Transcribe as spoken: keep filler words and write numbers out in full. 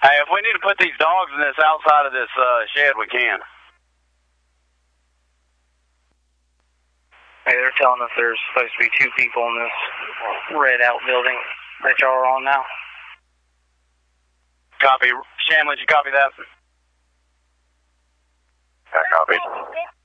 Hey, if we need to put these dogs in this outside of this uh, shed, we can. Hey, they're telling us there's supposed to be two people in this red outbuilding that y'all are on now. Copy. Shanley, did you copy that? I copied.